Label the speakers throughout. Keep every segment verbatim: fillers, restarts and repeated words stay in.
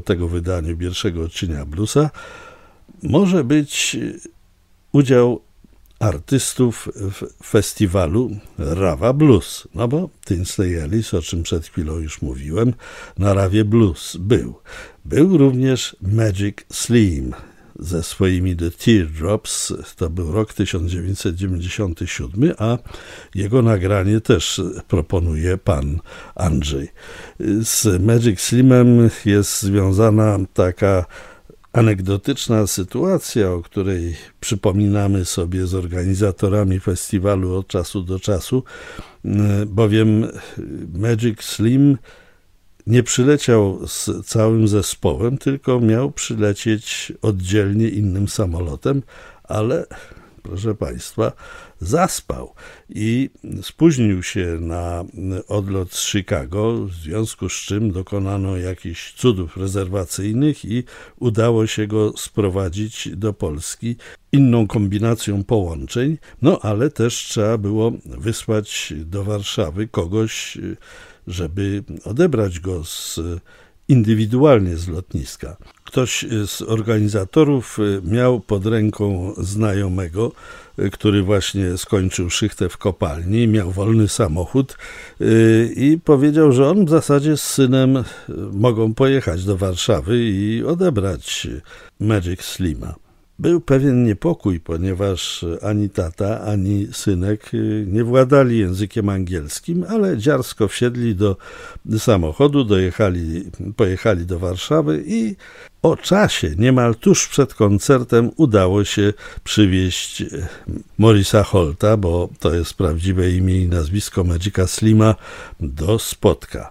Speaker 1: tego wydaniu pierwszego odcienia bluesa może być udział artystów w festiwalu Rawa Blues. No bo Tinsley Ellis, o czym przed chwilą już mówiłem, na Rawie Blues był. Był również Magic Slim ze swoimi The Teardrops. To był rok tysiąc dziewięćset dziewięćdziesiąty siódmy, a jego nagranie też proponuje pan Andrzej. Z Magic Slimem jest związana taka anegdotyczna sytuacja, o której przypominamy sobie z organizatorami festiwalu od czasu do czasu, bowiem Magic Slim nie przyleciał z całym zespołem, tylko miał przylecieć oddzielnie innym samolotem, ale proszę Państwa, zaspał i spóźnił się na odlot z Chicago, w związku z czym dokonano jakichś cudów rezerwacyjnych i udało się go sprowadzić do Polski inną kombinacją połączeń, no ale też trzeba było wysłać do Warszawy kogoś, żeby odebrać go z indywidualnie z lotniska. Ktoś z organizatorów miał pod ręką znajomego, który właśnie skończył szychtę w kopalni, miał wolny samochód i powiedział, że on w zasadzie z synem mogą pojechać do Warszawy i odebrać Magic Slima. Był pewien niepokój, ponieważ ani tata, ani synek nie władali językiem angielskim, ale dziarsko wsiedli do samochodu, dojechali, pojechali do Warszawy i o czasie, niemal tuż przed koncertem, udało się przywieźć Morrisa Holta, bo to jest prawdziwe imię i nazwisko Magica Slima, do Spodka.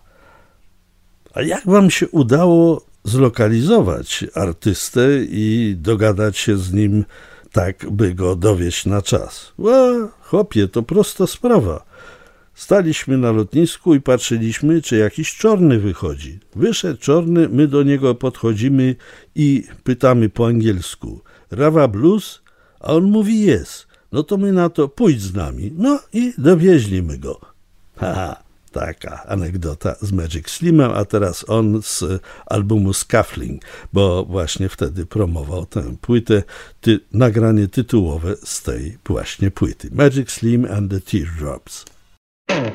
Speaker 1: A jak wam się udało zlokalizować artystę i dogadać się z nim tak, by go dowieść na czas? Ła, chłopie, to prosta sprawa. Staliśmy na lotnisku i patrzyliśmy, czy jakiś czarny wychodzi. Wyszedł czarny, my do niego podchodzimy i pytamy po angielsku: Rawa Blues? A on mówi jest. No to my na to: pójdź z nami. No i dowieźliśmy go. Haha. Taka anegdota z Magic Slimem, a teraz on z albumu Scuffling, bo właśnie wtedy promował tę płytę, ty, nagranie tytułowe z tej właśnie płyty. Magic Slim and the Teardrops.